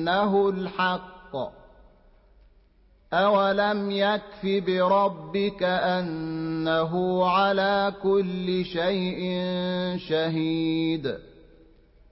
أنه الحق أولم يكف بربك أنه على كل شيء شهيد